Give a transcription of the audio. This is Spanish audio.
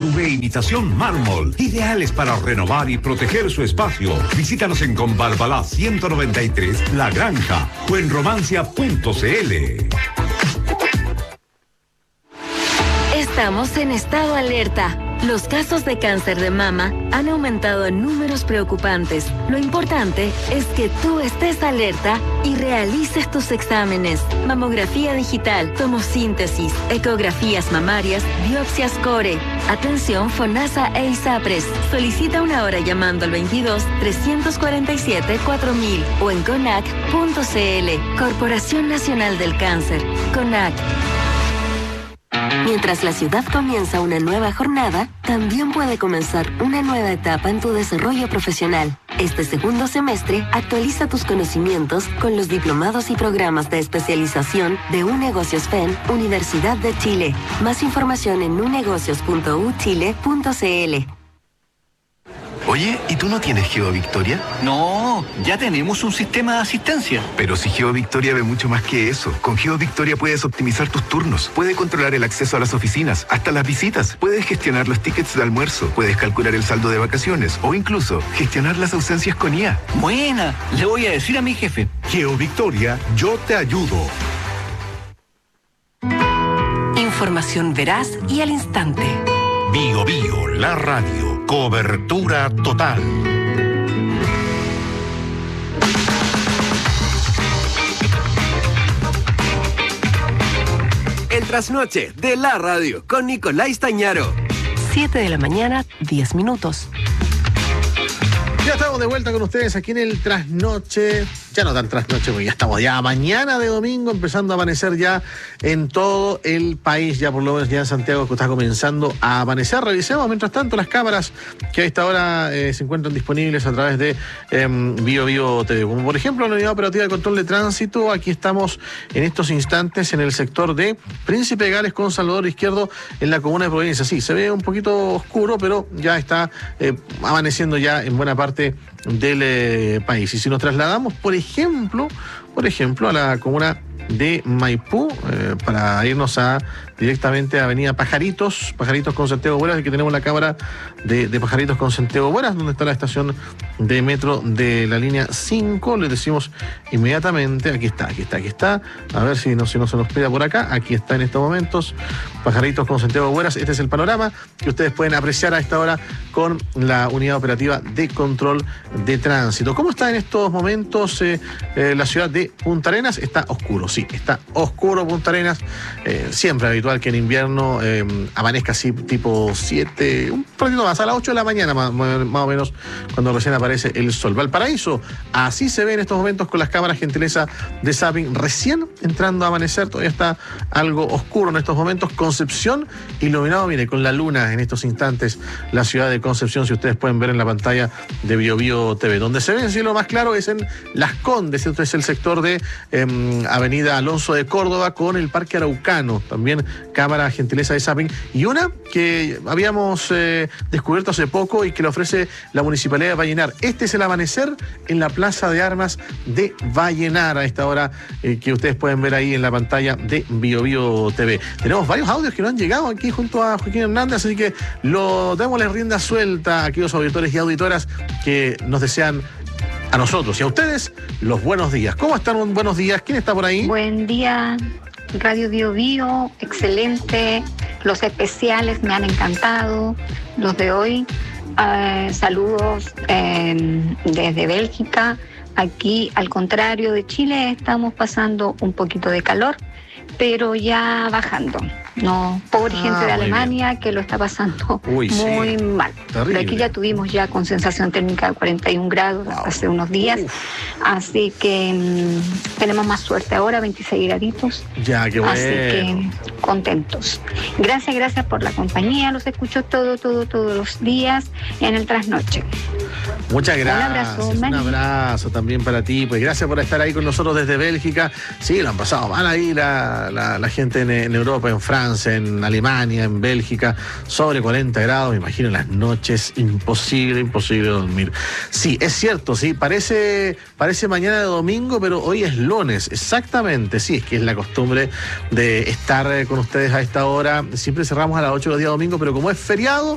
PVB imitación mármol, ideales para renovar y proteger su espacio. Visítanos en Convalvalá 193, La Granja o en romancia.cl. Estamos en estado alerta. Los casos de cáncer de mama han aumentado en números preocupantes. Lo importante es que tú estés alerta y realices tus exámenes. Mamografía digital, tomosíntesis, ecografías mamarias, biopsias core. Atención FONASA e ISAPRES. Solicita una hora llamando al 22-347-4000 o en CONAC.cl. Corporación Nacional del Cáncer. CONAC. Mientras la ciudad comienza una nueva jornada, también puede comenzar una nueva etapa en tu desarrollo profesional. Este segundo semestre, actualiza tus conocimientos con los diplomados y programas de especialización de UNegocios FEN, Universidad de Chile. Más información en unegocios.uchile.cl. Oye, ¿y tú no tienes GeoVictoria? No, ya tenemos un sistema de asistencia. Pero si GeoVictoria ve mucho más que eso. Con GeoVictoria puedes optimizar tus turnos, puedes controlar el acceso a las oficinas, hasta las visitas, puedes gestionar los tickets de almuerzo, puedes calcular el saldo de vacaciones o incluso gestionar las ausencias con IA. Buena, le voy a decir a mi jefe. GeoVictoria, yo te ayudo. Información veraz y al instante. Bio Bio, la radio, cobertura total. El trasnoche de la radio con Nicolás Tañaro. 7 de la mañana, 10 minutos. Ya estamos de vuelta con ustedes aquí en el trasnoche. Ya no tan trasnoche, porque ya estamos ya mañana de domingo, empezando a amanecer ya en todo el país, ya por lo menos ya en Santiago que está comenzando a amanecer. Revisemos mientras tanto las cámaras que a esta hora se encuentran disponibles a través de Bio Bio TV, como por ejemplo la Unidad Operativa de Control de Tránsito. Aquí estamos en estos instantes en el sector de Príncipe de Gales con Salvador Izquierdo en la comuna de Providencia. Sí, se ve un poquito oscuro, pero ya está amaneciendo ya en buena parte del país. Y si nos trasladamos, por ejemplo, a la comuna de Maipú, para irnos directamente a Avenida Pajaritos con Santiago Buenas, aquí tenemos la cámara de Pajaritos con Santiago Buenas, donde está la estación de metro de la línea 5. Les decimos inmediatamente, aquí está, a ver si no se nos pega por acá, aquí está en estos momentos, Pajaritos con Santiago Buenas. Este es el panorama que ustedes pueden apreciar a esta hora con la Unidad Operativa de Control de Tránsito. ¿Cómo está en estos momentos la ciudad de Punta Arenas? Está oscuro, sí, está oscuro Punta Arenas, siempre habitual que en invierno amanezca así tipo 7, un poquito más, a las 8 de la mañana más o menos, cuando recién aparece el sol. Valparaíso, así se ve en estos momentos con las cámaras gentileza de Zapping, recién entrando a amanecer, todavía está algo oscuro en estos momentos. Concepción, iluminado, mire, con la luna en estos instantes, la ciudad de Concepción, si ustedes pueden ver en la pantalla de Bio Bio TV. Donde se ve el cielo más claro es en Las Condes, esto es el sector de Avenida Alonso de Córdoba con el Parque Araucano, también cámara gentileza de Zapping, y una que habíamos descubierto hace poco y que le ofrece la Municipalidad de Vallenar. Este es el amanecer en la Plaza de Armas de Vallenar a esta hora, que ustedes pueden ver ahí en la pantalla de Bio Bio TV. Tenemos varios audios que no han llegado aquí junto a Joaquín Hernández, así que démosle rienda suelta a aquellos auditores y auditoras que nos desean a nosotros y a ustedes los buenos días. ¿Cómo están? Buenos días. ¿Quién está por ahí? Buen día, Radio Bio Bio, excelente. Los especiales me han encantado, los de hoy. Saludos desde Bélgica. Aquí, al contrario de Chile, estamos pasando un poquito de calor, pero ya bajando. No, pobre gente de Alemania que lo está pasando muy mal. Terrible. Pero aquí ya tuvimos ya con sensación térmica de 41 grados hace unos días. Así que tenemos más suerte ahora, 26 graditos. Ya, qué bueno. Así que contentos. Gracias por la compañía. Los escucho todos los días en el trasnoche. Muchas gracias. Un abrazo también para ti. Pues gracias por estar ahí con nosotros desde Bélgica. Sí, lo han pasado mal ahí la gente en Europa, en Francia, en Alemania, en Bélgica, sobre 40 grados, me imagino las noches, imposible dormir. Sí, es cierto, sí, parece mañana de domingo, pero hoy es lunes, exactamente, sí, es que es la costumbre de estar con ustedes a esta hora. Siempre cerramos a las 8 los días domingo, pero como es feriado,